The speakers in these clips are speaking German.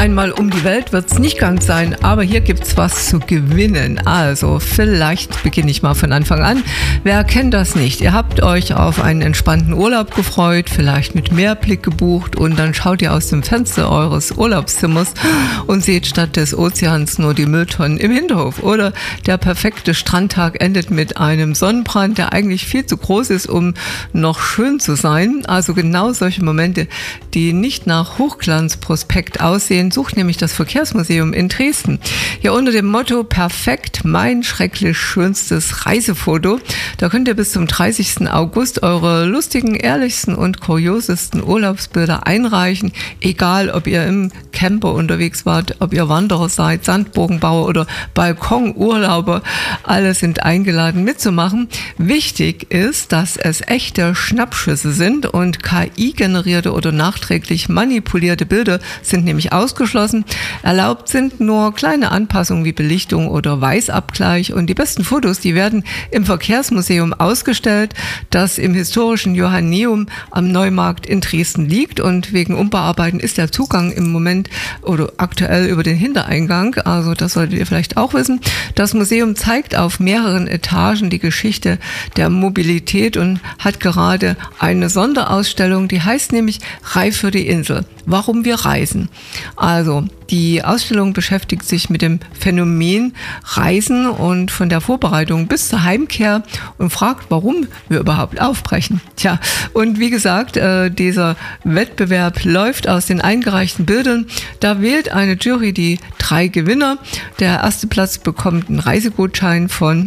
Einmal um die Welt wird es nicht ganz sein, aber hier gibt es was zu gewinnen. Also vielleicht beginne ich mal von Anfang an. Wer kennt das nicht? Ihr habt euch auf einen entspannten Urlaub gefreut, vielleicht mit Meerblick gebucht und dann schaut ihr aus dem Fenster eures Urlaubszimmers und seht statt des Ozeans nur die Mülltonnen im Hinterhof. Oder der perfekte Strandtag endet mit einem Sonnenbrand, der eigentlich viel zu groß ist, um noch schön zu sein. Also genau solche Momente, die nicht nach Hochglanzprospekt aussehen, sucht nämlich das Verkehrsmuseum in Dresden. Ja, unter dem Motto Perfekt, mein schrecklich schönstes Reisefoto. Da könnt ihr bis zum 30. August eure lustigen, ehrlichsten und kuriosesten Urlaubsbilder einreichen. Egal, ob ihr im Camper unterwegs wart, ob ihr Wanderer seid, Sandburgenbauer oder Balkonurlauber. Alle sind eingeladen mitzumachen. Wichtig ist, dass es echte Schnappschüsse sind und KI-generierte oder nachträglich manipulierte Bilder sind nämlich ausgeschlossen. Erlaubt sind nur kleine Anpassungen wie Belichtung oder Weißabgleich und die besten Fotos, die werden im Verkehrsmuseum ausgestellt, das im historischen Johanneum am Neumarkt in Dresden liegt und wegen Umbauarbeiten ist der Zugang im Moment oder aktuell über den Hintereingang, also das solltet ihr vielleicht auch wissen. Das Museum zeigt auf mehreren Etagen die Geschichte der Mobilität und hat gerade eine Sonderausstellung, die heißt nämlich Reif für die Insel. Warum wir reisen. Also die Ausstellung beschäftigt sich mit dem Phänomen Reisen und von der Vorbereitung bis zur Heimkehr und fragt, warum wir überhaupt aufbrechen. Tja, und wie gesagt, dieser Wettbewerb läuft aus den eingereichten Bildern. Da wählt eine Jury die 3 Gewinner. Der erste Platz bekommt einen Reisegutschein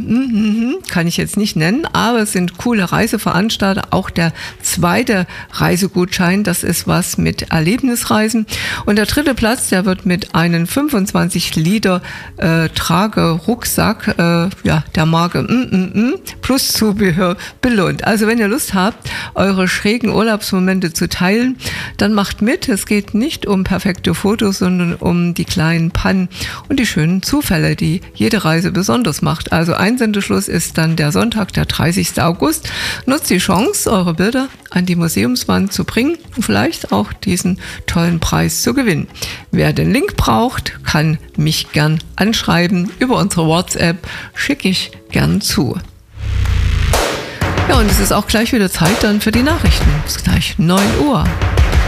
von, kann ich jetzt nicht nennen, aber es sind coole Reiseveranstalter. Auch der zweite Reisegutschein, das ist was mit Erlebnisreisen. Und der dritte Platz, der wird mit einem 25 Liter Tragerucksack der Marke plus Zubehör belohnt. Also wenn ihr Lust habt, eure schrägen Urlaubsmomente zu teilen, dann macht mit. Es geht nicht um perfekte Fotos, sondern um die kleinen Pannen und die schönen Zufälle, die jede Reise besonders macht. Also Einsendeschluss ist dann der Sonntag, der 30. August. Nutzt die Chance, eure Bilder an die Museumswand zu bringen und vielleicht auch diesen tollen Preis zu gewinnen. Wer den Link braucht, kann mich gern anschreiben. Über unsere WhatsApp schicke ich gern zu. Ja, und es ist auch gleich wieder Zeit dann für die Nachrichten. Es ist gleich 9 Uhr.